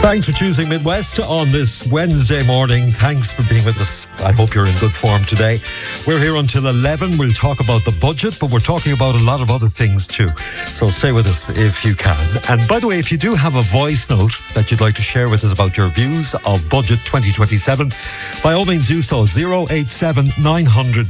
Thanks for choosing Midwest on this Wednesday morning. Thanks for being with us. I hope you're in good form today. We're here until 11. We'll talk about the budget, but we're talking about a lot of other things too. So stay with us if you can. And by the way, if you do have a voice note that you'd like to share with us about your views of Budget 2027, by all means do so. 087 900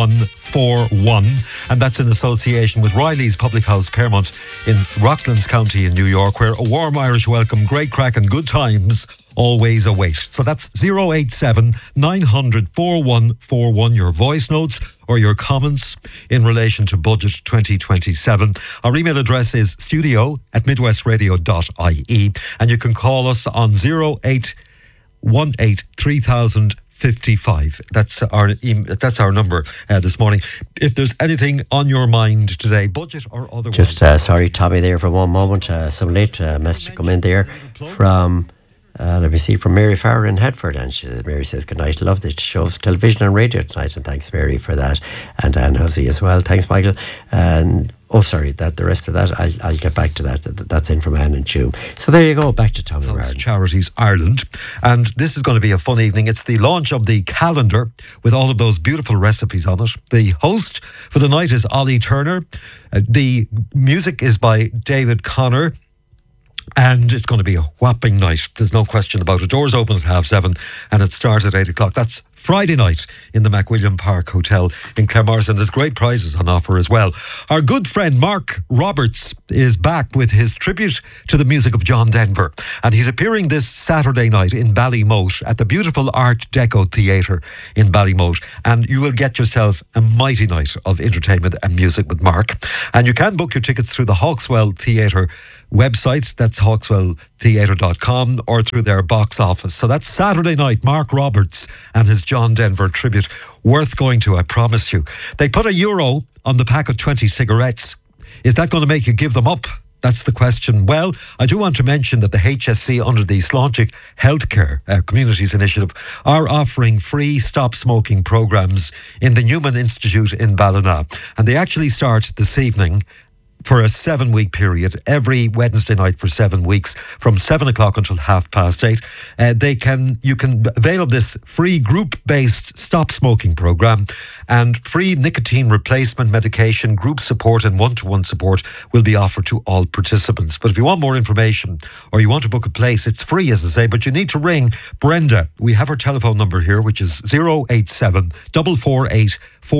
4141. And that's in association with Riley's Public House, Paramount in Rocklands County in New York, where a warm Irish welcome, great crack and good times always await. So that's 087 900 4141, your voice notes or your comments in relation to Budget 2027. Our email address is studio@midwestradio.ie, and you can call us on 0818 3000 55. That's our number this morning. If there's anything on your mind today, budget or otherwise. Just sorry, Tommy, there for one moment. Some late message come in there from let me see, from Mary Farrer in Headford, and Mary says, good night, love the shows, television and radio tonight, and thanks Mary for that, and Anne Hussey as well, thanks Michael. And the rest of that I'll get back to that. That's in from Anne and Tuam. So there you go, back to Tommy Martin. Charities Ireland, and this is going to be a fun evening. It's the launch of the calendar with all of those beautiful recipes on it. The host for the night is Ollie Turner. The music is by David Connor. And it's going to be a whopping night. There's no question about it. Doors open at 7:30 and it starts at 8 o'clock. That's Friday night in the McWilliam Park Hotel in Claremorris. There's great prizes on offer as well. Our good friend Mark Roberts is back with his tribute to the music of John Denver. And he's appearing this Saturday night in Ballymote at the beautiful Art Deco Theatre in Ballymote. And you will get yourself a mighty night of entertainment and music with Mark. And you can book your tickets through the Hawkswell Theatre websites. That's hawkswelltheatre.com, or through their box office. So that's Saturday night, Mark Roberts and his John Denver tribute. Worth going to, I promise you. They put €1 on the pack of 20 cigarettes. Is that going to make you give them up? That's the question. Well, I do want to mention that the HSC, under the Sláinte Healthcare Communities Initiative, are offering free stop smoking programmes in the Newman Institute in Ballina. And they actually start this evening for a 7-week period, every Wednesday night for 7 weeks, from 7 o'clock until 8:30. You can avail of this free group-based stop smoking program, and free nicotine replacement medication, group support and one-to-one support will be offered to all participants. But if you want more information or you want to book a place, it's free, as I say, but you need to ring Brenda. We have her telephone number here, which is 087 448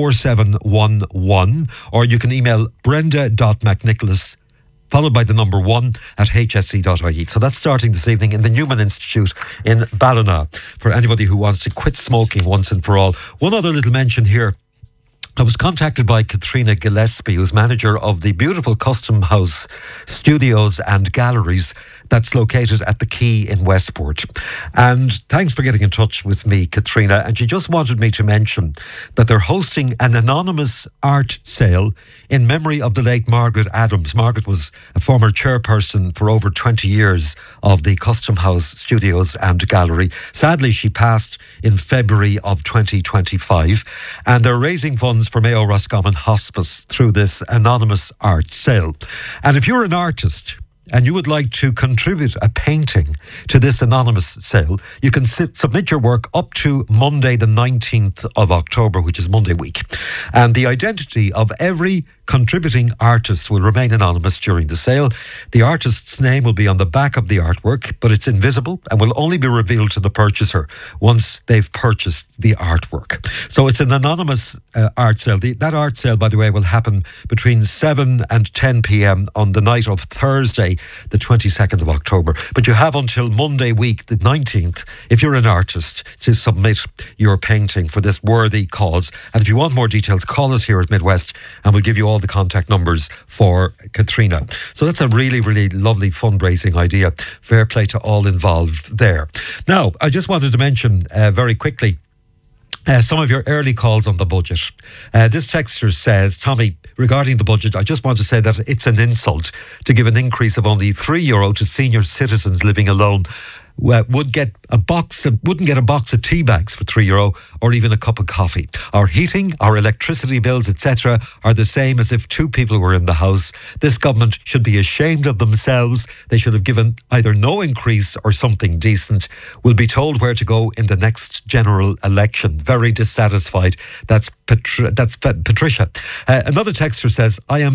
4711, or you can email brenda.mcnicholas followed by the number 1 at hsc.ie. So that's starting this evening in the Newman Institute in Ballina for anybody who wants to quit smoking once and for all. One other little mention here. I was contacted by Katrina Gillespie, who's manager of the beautiful Custom House Studios and Galleries that's located at the Quay in Westport. And thanks for getting in touch with me, Katrina. And she just wanted me to mention that they're hosting an anonymous art sale in memory of the late Margaret Adams. Margaret was a former chairperson for over 20 years of the Custom House Studios and Gallery. Sadly, she passed in February of 2025. And they're raising funds for Mayo Roscommon Hospice through this anonymous art sale. And if you're an artist and you would like to contribute a painting to this anonymous sale, you can submit your work up to Monday the 19th of October, which is Monday week. And the identity of every contributing artist will remain anonymous during the sale. The artist's name will be on the back of the artwork, but it's invisible and will only be revealed to the purchaser once they've purchased the artwork. So it's an anonymous art sale. That art sale, by the way, will happen between 7 and 10 p.m. on the night of Thursday, the 22nd of October. But you have until Monday week, the 19th, if you're an artist, to submit your painting for this worthy cause. And if you want more details, call us here at Midwest and we'll give you all the contact numbers for Katrina. So that's a really, really lovely fundraising idea. Fair play to all involved there. Now, I just wanted to mention very quickly some of your early calls on the budget. This texter says, Tommy, regarding the budget, I just want to say that it's an insult to give an increase of only €3 to senior citizens living alone wouldn't get a box of tea bags for €3 or even a cup of coffee. Our heating, our electricity bills, etc. are the same as if two people were in the house. This government should be ashamed of themselves. They should have given either no increase or something decent. We'll be told where to go in the next general election. Very dissatisfied. That's Patricia. Another texter says, I am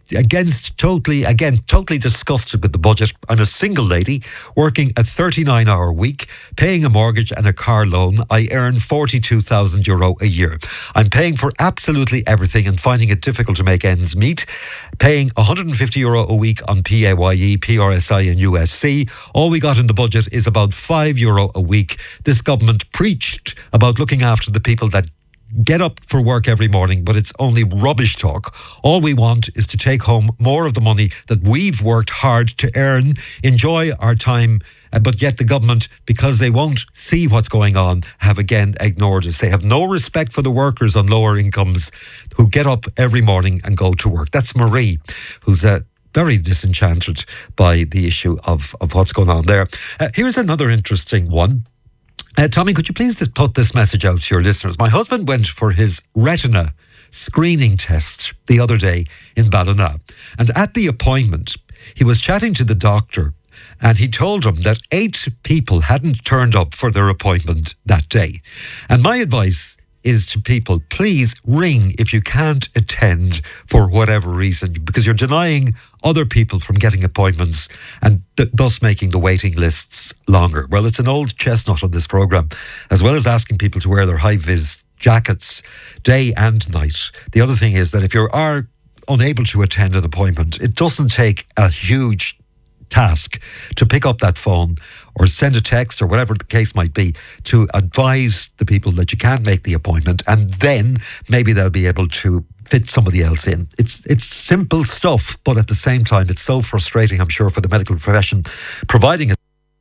totally disgusted with the budget. I'm a single lady working a 39-hour week, paying a mortgage and a car loan. I earn €42,000 a year. I'm paying for absolutely everything and finding it difficult to make ends meet. Paying €150 a week on PAYE, PRSI and USC. All we got in the budget is about €5 a week. This government preached about looking after the people that get up for work every morning, but it's only rubbish talk. All we want is to take home more of the money that we've worked hard to earn, enjoy our time, but yet the government, because they won't see what's going on, have again ignored us. They have no respect for the workers on lower incomes who get up every morning and go to work. That's Marie, who's very disenchanted by the issue of what's going on there. Here's another interesting one. Tommy, could you please just put this message out to your listeners? My husband went for his retina screening test the other day in Ballina. And at the appointment, he was chatting to the doctor and he told him that 8 people hadn't turned up for their appointment that day. And my advice is to people, please ring if you can't attend for whatever reason, because you're denying other people from getting appointments and thus making the waiting lists longer. Well, it's an old chestnut on this programme. As well as asking people to wear their high-vis jackets day and night, the other thing is that if you are unable to attend an appointment, it doesn't take a huge task to pick up that phone or send a text or whatever the case might be to advise the people that you can't make the appointment, and then maybe they'll be able to fit somebody else in. It's simple stuff, but at the same time it's so frustrating, I'm sure, for the medical profession providing it.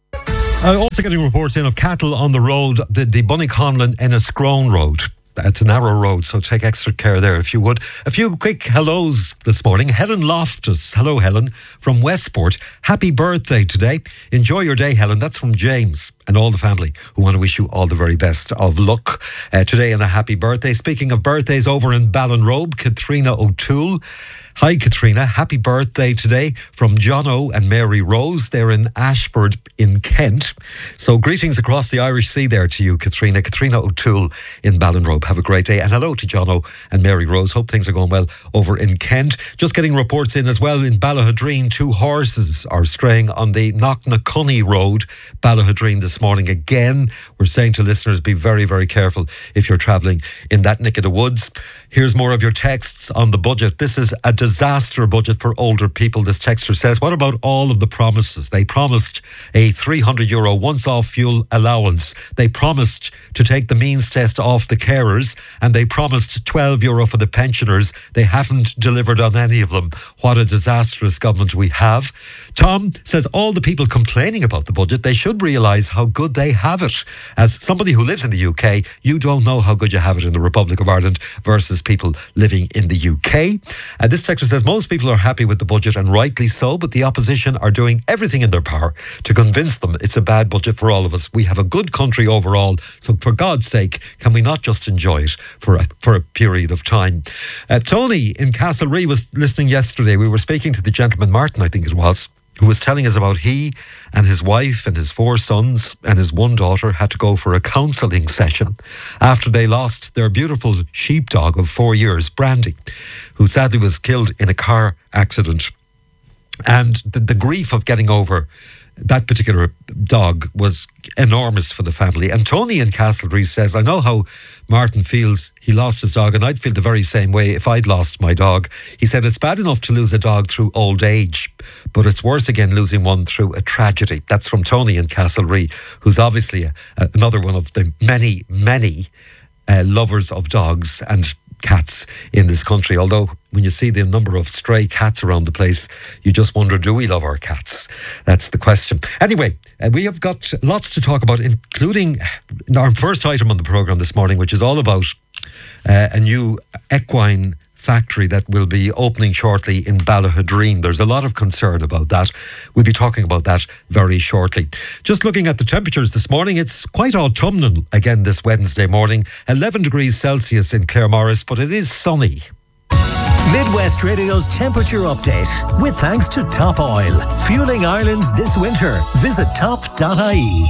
Also getting reports in of cattle on the road, the Bunnyconlon Enniscrone Road. It's a narrow road, so take extra care there if you would. A few quick hellos this morning. Helen Loftus. Hello, Helen, from Westport. Happy birthday today. Enjoy your day, Helen. That's from James and all the family who want to wish you all the very best of luck today and a happy birthday. Speaking of birthdays, over in Ballinrobe, Katrina O'Toole. Hi, Katrina. Happy birthday today from Jono and Mary Rose. They're in Ashford in Kent. So greetings across the Irish Sea there to you, Katrina. Katrina O'Toole in Ballinrobe. Have a great day. And hello to Jono and Mary Rose. Hope things are going well over in Kent. Just getting reports in as well in Ballahadreen. 2 horses are straying on the Knocknaconny Road, Ballahadreen, this morning. Again, we're saying to listeners, be very, very careful if you're travelling in that neck of the woods. Here's more of your texts on the budget. This is a disaster budget for older people. This texter says, what about all of the promises? They promised a €300 once-off fuel allowance. They promised to take the means test off the carers, and they promised €12 for the pensioners. They haven't delivered on any of them. What a disastrous government we have. Tom says, all the people complaining about the budget, they should realise how good they have it. As somebody who lives in the UK, you don't know how good you have it in the Republic of Ireland versus people living in the UK. This texter says, most people are happy with the budget, and rightly so, but the opposition are doing everything in their power to convince them it's a bad budget for all of us. We have a good country overall, so for God's sake, can we not just enjoy it for a period of time? Tony in Castlerea was listening yesterday. We were speaking to the gentleman, Martin, I think it was, who was telling us about he and his wife and his 4 sons and his 1 daughter had to go for a counselling session after they lost their beautiful sheepdog of 4 years, Brandy, who sadly was killed in a car accident. And the grief of getting over that particular dog was enormous for the family. And Tony in Castlerea says, I know how Martin feels. He lost his dog, and I'd feel the very same way if I'd lost my dog. He said it's bad enough to lose a dog through old age, but it's worse again losing one through a tragedy. That's from Tony in Castlerea, who's obviously another one of the many, many lovers of dogs and cats in this country. Although when you see the number of stray cats around the place, you just wonder, do we love our cats? That's the question. Anyway, we have got lots to talk about, including our first item on the programme this morning, which is all about a new equine factory that will be opening shortly in Ballahadreen. There's a lot of concern about that. We'll be talking about that very shortly. Just looking at the temperatures this morning, it's quite autumnal again this Wednesday morning. 11 degrees Celsius in Claremorris, but it is sunny. Midwest Radio's temperature update with thanks to Top Oil. Fueling Ireland this winter. Visit top.ie.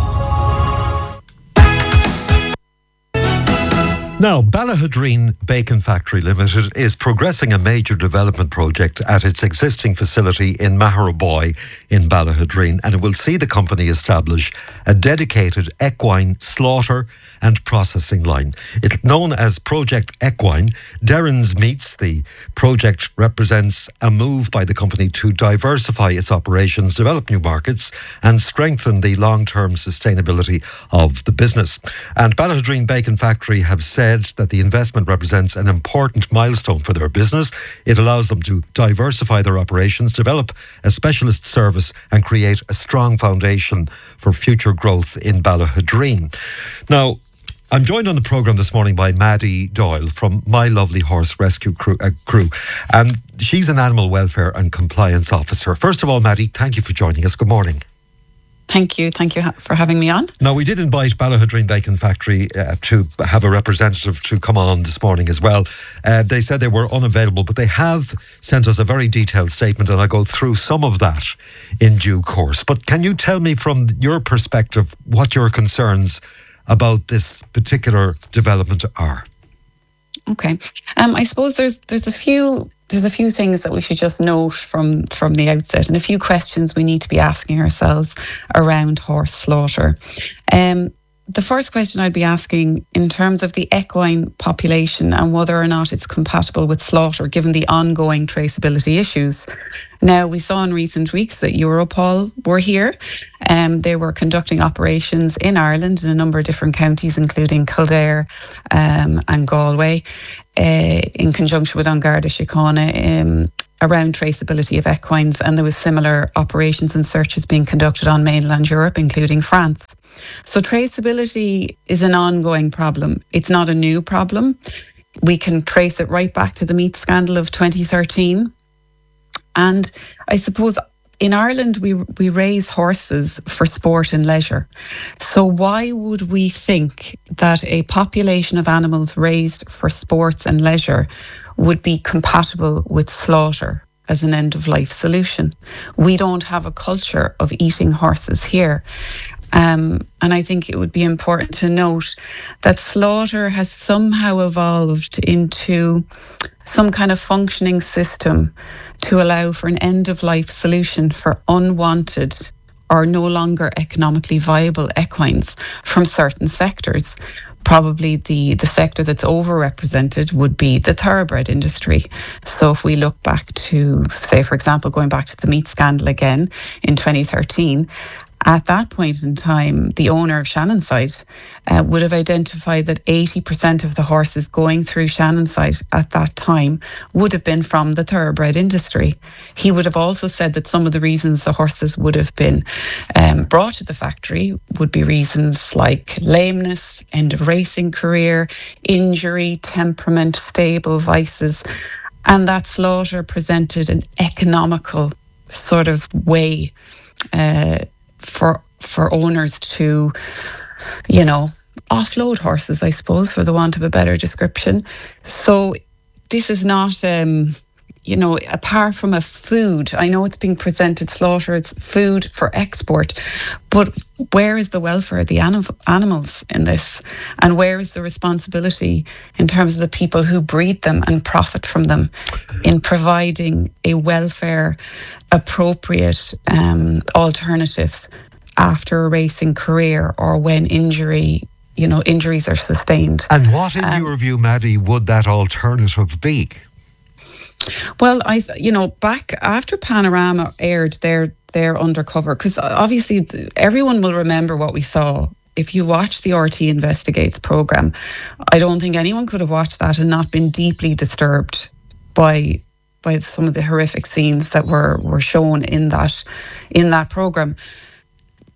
Now, Ballahadreen Bacon Factory Limited is progressing a major development project at its existing facility in Maharaboy in Ballahadreen, and it will see the company establish a dedicated equine slaughter and processing line. It's known as Project Equine. Derrins Meats, the project, represents a move by the company to diversify its operations, develop new markets, and strengthen the long-term sustainability of the business. And Ballahadreen Bacon Factory have said that the investment represents an important milestone for their business. It allows them to diversify their operations, develop a specialist service, and create a strong foundation for future growth in Ballahadreen. Now, I'm joined on the programme this morning by Maddie Doyle from My Lovely Horse Rescue Crew, and she's an animal welfare and compliance officer. First of all, Maddie, thank you for joining us. Good morning. Thank you for having me on. Now, we did invite Ballahadreen Bacon Factory to have a representative to come on this morning as well. They said they were unavailable, but they have sent us a very detailed statement, and I'll go through some of that in due course. But can you tell me from your perspective what your concerns about this particular development are? Okay. I suppose there's a few things that we should just note from the outset, and a few questions we need to be asking ourselves around horse slaughter. The first question I'd be asking in terms of the equine population and whether or not it's compatible with slaughter, given the ongoing traceability issues. Now, we saw in recent weeks that Europol were here. They were conducting operations in Ireland in a number of different counties, including Kildare and Galway, in conjunction with An Garda Síochána, around traceability of equines, and there was similar operations and searches being conducted on mainland Europe, including France. So traceability is an ongoing problem. It's not a new problem. We can trace it right back to the meat scandal of 2013. And I suppose in Ireland, we raise horses for sport and leisure. So why would we think that a population of animals raised for sports and leisure would be compatible with slaughter as an end-of-life solution? We don't have a culture of eating horses here. And I think it would be important to note that slaughter has somehow evolved into some kind of functioning system to allow for an end-of-life solution for unwanted or no longer economically viable equines from certain sectors. Probably the sector that's overrepresented would be the thoroughbred industry. So if we look back to, say, for example, going back to the meat scandal again in 2013, at that point in time, the owner of Shannonside would have identified that 80% of the horses going through Shannonside at that time would have been from the thoroughbred industry. He would have also said that some of the reasons the horses would have been brought to the factory would be reasons like lameness, end of racing career, injury, temperament, stable vices, and that slaughter presented an economical sort of way for owners to, offload horses, I suppose, for the want of a better description. So this is not, apart from a food, I know it's being presented slaughter, it's food for export, but where is the welfare of the animals in this? And where is the responsibility in terms of the people who breed them and profit from them in providing a welfare appropriate alternative after a racing career or when injuries are sustained? And what, in your view, Maddie, would that alternative be? Well, back after Panorama aired their undercover, because obviously everyone will remember what we saw. If you watch the RT Investigates programme, I don't think anyone could have watched that and not been deeply disturbed by some of the horrific scenes that were shown in that programme.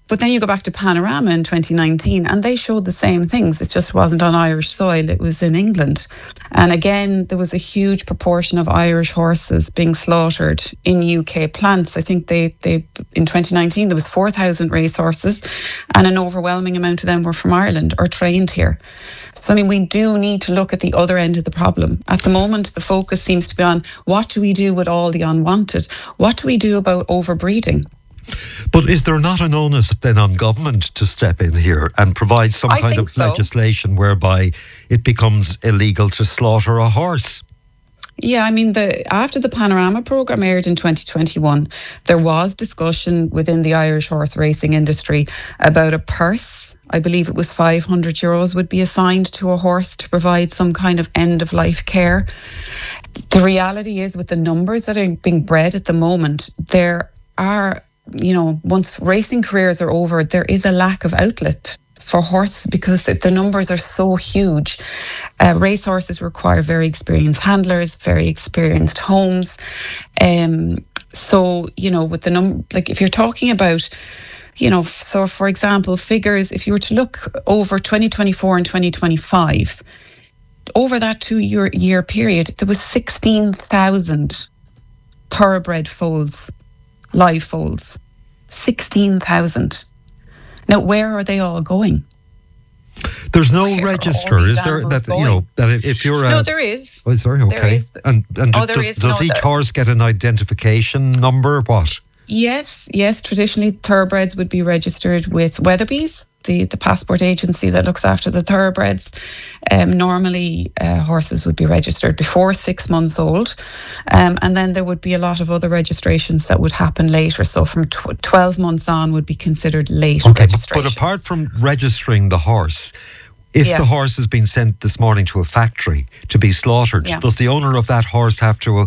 But then you go back to Panorama in 2019 and they showed the same things. It just wasn't on Irish soil, it was in England. And again, there was a huge proportion of Irish horses being slaughtered in UK plants. I think they in 2019 there was 4,000 racehorses and an overwhelming amount of them were from Ireland or trained here. So, I mean, we do need to look at the other end of the problem. At the moment, the focus seems to be on what do we do with all the unwanted? What do we do about overbreeding? But is there not an onus then on government to step in here and provide some I kind think of so. legislation whereby it becomes illegal to slaughter a horse? Yeah, I mean, after the Panorama programme aired in 2021, there was discussion within the Irish horse racing industry about a purse. I believe it was €500 would be assigned to a horse to provide some kind of end-of-life care. The reality is, with the numbers that are being bred at the moment, there are, once racing careers are over, there is a lack of outlet for horses because the numbers are so huge. Race horses require very experienced handlers, very experienced homes. So, with the number, like if you're talking about, so for example, figures, if you were to look over 2024 and 2025, over that 2-year period, there was 16,000 thoroughbred foals, live foals. 16,000. Now, where are they all going? There's no Where are register, all these is there? animals That going? that if you're No, there is. Oh, is there? Okay. There is. And there is. does No, each horse get an identification number? What? Yes. Traditionally, thoroughbreds would be registered with Weatherby's, the passport agency that looks after the thoroughbreds. Normally, horses would be registered before 6 months old. And then there would be a lot of other registrations that would happen later. So from 12 months on would be considered late registrations. But apart from registering the horse, if the horse has been sent this morning to a factory to be slaughtered, does the owner of that horse have to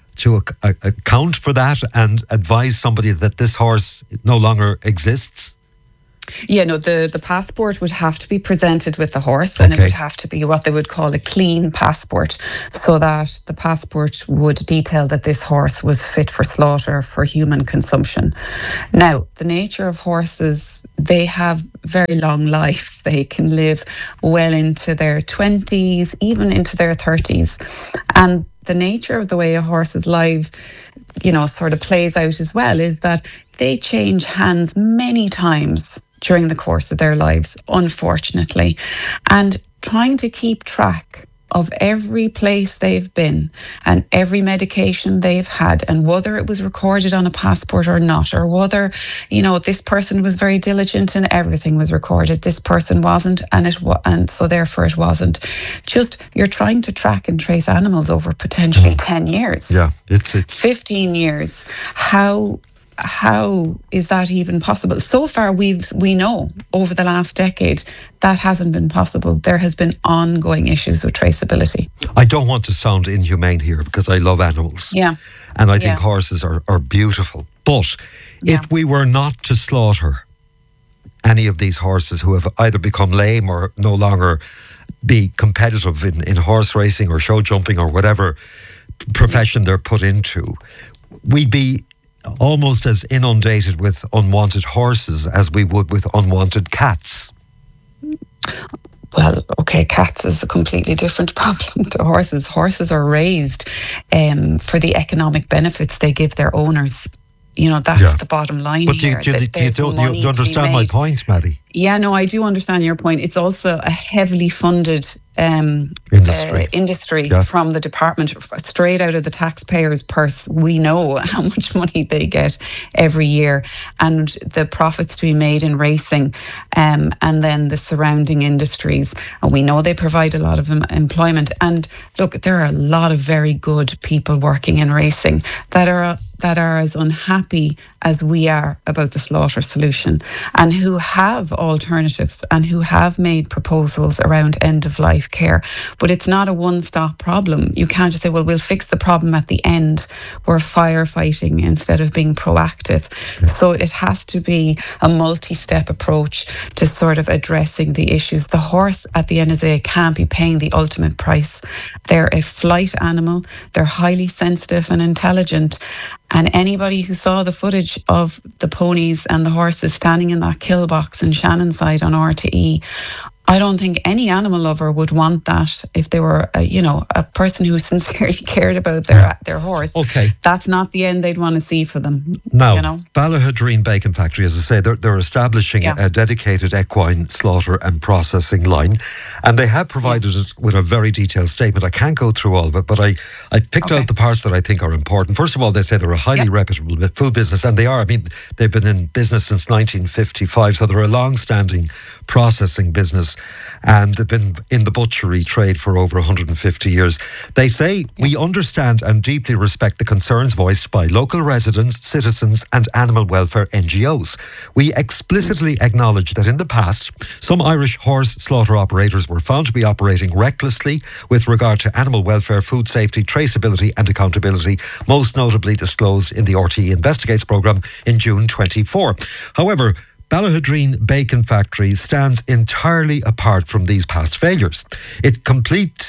account for that and advise somebody that this horse no longer exists? Yeah, no, the passport would have to be presented with the horse, and it would have to be what they would call a clean passport, so that the passport would detail that this horse was fit for slaughter for human consumption. Now, the nature of horses, they have very long lives. They can live well into their 20s, even into their 30s. And the nature of the way a horse's life, sort of plays out as well is that they change hands many times during the course of their lives, unfortunately. And trying to keep track of every place they've been and every medication they've had and whether it was recorded on a passport or not, or whether, this person was very diligent and everything was recorded, this person wasn't, and so therefore it wasn't. Just, you're trying to track and trace animals over potentially 10 years. Yeah, it's 15 years. How is that even possible? So far, we know over the last decade that hasn't been possible. There has been ongoing issues with traceability. I don't want to sound inhumane here because I love animals. Yeah. And I think horses are beautiful. But if we were not to slaughter any of these horses who have either become lame or no longer be competitive in horse racing or show jumping or whatever profession they're put into, we'd be almost as inundated with unwanted horses as we would with unwanted cats. Well, okay, cats is a completely different problem to horses. Horses are raised for the economic benefits they give their owners. That's the bottom line here. But you understand my point, Maddie? Yeah, no, I do understand your point. It's also a heavily funded industry from the department, straight out of the taxpayer's purse. We know how much money they get every year and the profits to be made in racing, and then the surrounding industries. And we know they provide a lot of employment. And look, there are a lot of very good people working in racing that are as unhappy as we are about the slaughter solution, and who have alternatives and who have made proposals around end-of-life care. But it's not a one-stop problem. You can't just say, well, we'll fix the problem at the end. We're firefighting instead of being proactive. Okay. So it has to be a multi-step approach to sort of addressing the issues. The horse, at the end of the day, can't be paying the ultimate price. They're a flight animal. They're highly sensitive and intelligent. And anybody who saw the footage of the ponies and the horses standing in that kill box in Shannonside on RTE, I don't think any animal lover would want that if they were, a person who sincerely cared about their horse. Okay. That's not the end they'd want to see for them. Now, Ballahadreen Bacon Factory, as I say, they're establishing a dedicated equine slaughter and processing line. And they have provided us with a very detailed statement. I can't go through all of it, but I picked out the parts that I think are important. First of all, they say they're a highly reputable food business, and they are. I mean, they've been in business since 1955, so they're a long-standing processing business, and they've been in the butchery trade for over 150 years. They say, we understand and deeply respect the concerns voiced by local residents, citizens and animal welfare NGOs. We explicitly acknowledge that in the past, some Irish horse slaughter operators were found to be operating recklessly with regard to animal welfare, food safety, traceability and accountability, most notably disclosed in the RTE Investigates programme in June 24. However, Ballahadreen Bacon Factory stands entirely apart from these past failures. In complete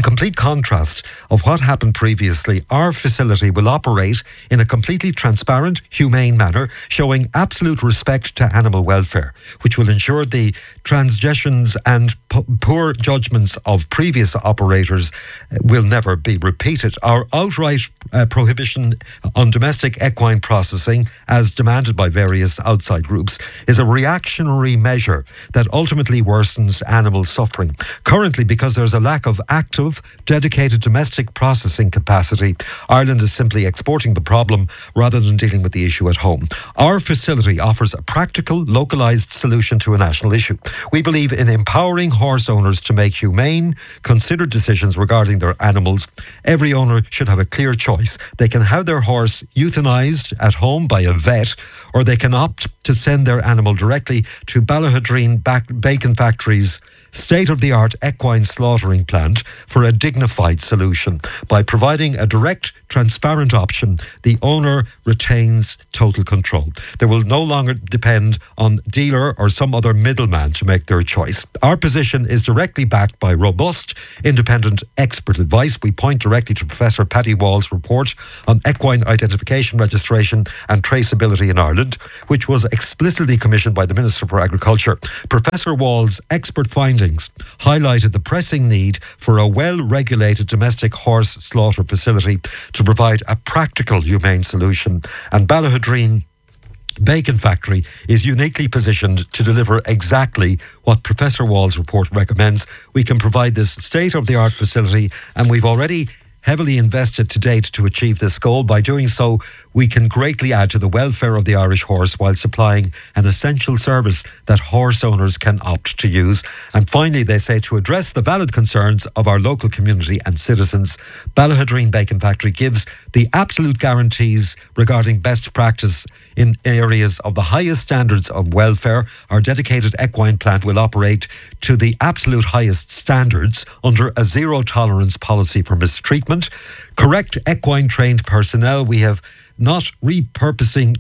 contrast of what happened previously, our facility will operate in a completely transparent, humane manner, showing absolute respect to animal welfare, which will ensure the transgressions and poor judgments of previous operators will never be repeated. Our outright prohibition on domestic equine processing, as demanded by various outside groups, is a reactionary measure that ultimately worsens animal suffering. Currently, because there's a lack of active, dedicated domestic processing capacity, Ireland is simply exporting the problem rather than dealing with the issue at home. Our facility offers a practical, localised solution to a national issue. We believe in empowering horse owners to make humane, considered decisions regarding their animals. Every owner should have a clear choice. They can have their horse euthanized at home by a vet, or they can opt to send their animal directly to Ballahadreen Bacon Factory's state-of-the-art equine slaughtering plant for a dignified solution. By providing a direct, transparent option, the owner retains total control. They will no longer depend on dealer or some other middleman to make their choice. Our position is directly backed by robust, independent expert advice. We point directly to Professor Paddy Wall's report on equine identification, registration and traceability in Ireland, which was explicitly commissioned by the Minister for Agriculture. Professor Wall's expert findings highlighted the pressing need for a well-regulated domestic horse slaughter facility to provide a practical, humane solution. And Ballahadreen Bacon Factory is uniquely positioned to deliver exactly what Professor Wall's report recommends. We can provide this state-of-the-art facility, and we've already heavily invested to date to achieve this goal. By doing so, we can greatly add to the welfare of the Irish horse while supplying an essential service that horse owners can opt to use. And finally, they say, to address the valid concerns of our local community and citizens, Ballahadreen Bacon Factory gives the absolute guarantees regarding best practice in areas of the highest standards of welfare. Our dedicated equine plant will operate to the absolute highest standards under a zero tolerance policy for mistreatment. Correct equine trained personnel. We're not repurposing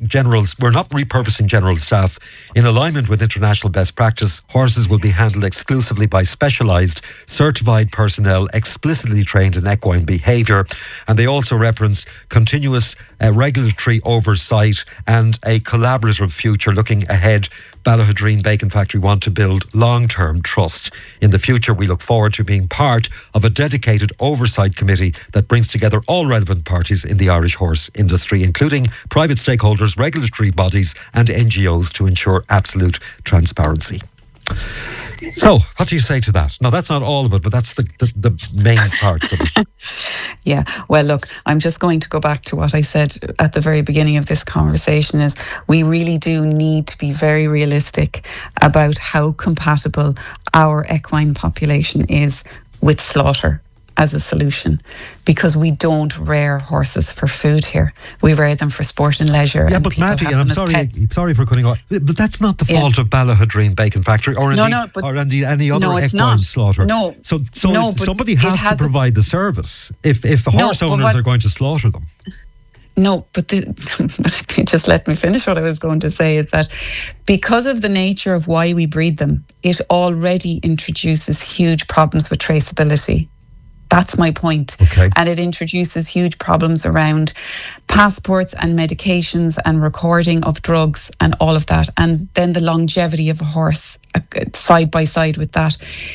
general staff. In alignment with international best practice, horses will be handled exclusively by specialised, certified personnel explicitly trained in equine behaviour. And they also reference continuous regulatory oversight and a collaborative future. Looking ahead, Ballahadreen Bacon Factory want to build long-term trust. In the future, we look forward to being part of a dedicated oversight committee that brings together all relevant parties in the Irish horse industry, including private stakeholders, regulatory bodies and NGOs, to ensure absolute transparency. So, what do you say to that? Now, that's not all of it, but that's the main parts of it. Yeah, well, look, I'm just going to go back to what I said at the very beginning of this conversation, is we really do need to be very realistic about how compatible our equine population is with slaughter as a solution, because we don't rear horses for food here. We rear them for sport and leisure. Yeah, but Maddie, and I'm sorry for cutting off, but that's not the fault of Ballahadreen Bacon Factory or indeed any other equine slaughter. No, so somebody has to provide the service if the horse owners are going to slaughter them. No, but just let me finish what I was going to say, is that because of the nature of why we breed them, it already introduces huge problems with traceability. That's my point. Okay. And it introduces huge problems around passports and medications and recording of drugs and all of that. And then the longevity of a horse side by side with that.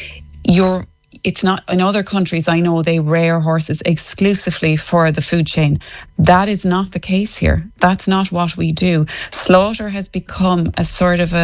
It's not in other countries. I know they rear horses exclusively for the food chain. That is not the case here. That's not what we do. Slaughter has become a sort of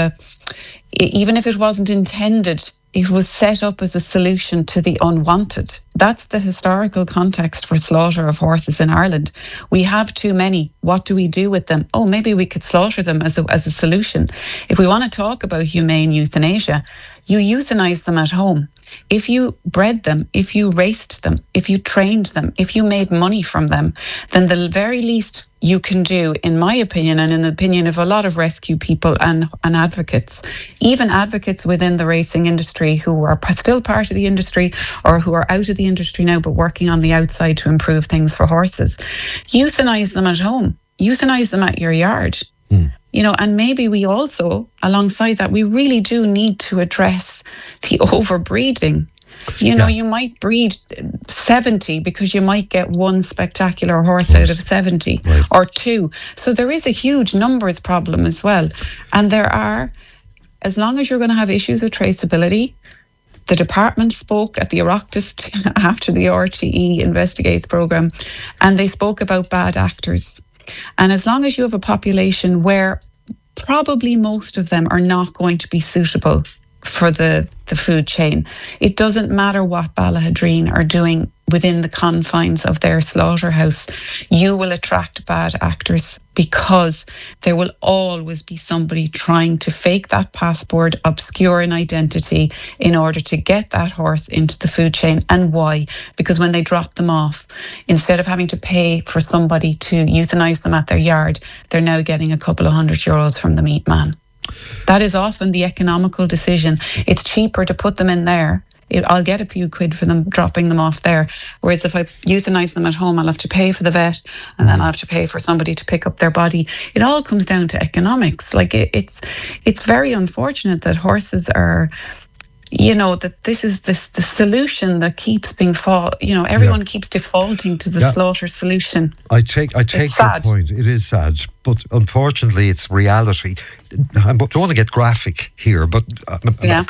even if it wasn't intended, it was set up as a solution to the unwanted. That's the historical context for slaughter of horses in Ireland. We have too many. What do we do with them? Oh, maybe we could slaughter them as a solution. If we want to talk about humane euthanasia, you euthanize them at home. If you bred them, if you raced them, if you trained them, if you made money from them, then the very least you can do, in my opinion, and in the opinion of a lot of rescue people and advocates, even advocates within the racing industry who are still part of the industry or who are out of the industry now but working on the outside to improve things for horses, euthanize them at home, euthanize them at your yard. You know, and maybe we also, alongside that, we really do need to address the overbreeding. You know, you might breed 70 because you might get one spectacular horse out of 70 or two. So there is a huge numbers problem as well. And there are, as long as you're going to have issues with traceability, the department spoke at the Oireachtas after the RTE Investigates programme, and they spoke about bad actors. And as long as you have a population where probably most of them are not going to be suitable for the food chain, it doesn't matter what Ballahadreen are doing within the confines of their slaughterhouse, you will attract bad actors because there will always be somebody trying to fake that passport, obscure an identity in order to get that horse into the food chain. And why? Because when they drop them off, instead of having to pay for somebody to euthanize them at their yard, they're now getting a couple of €100 from the meat man. That is often the economical decision. It's cheaper to put them in there. I'll get a few quid for them dropping them off there. Whereas if I euthanize them at home, I'll have to pay for the vet and then I'll have to pay for somebody to pick up their body. It all comes down to economics. Like it's very unfortunate that horses are, you know, that this is the solution that keeps being everyone keeps defaulting to the slaughter solution. I take your point. It is sad, but unfortunately it's reality. I don't want to get graphic here, but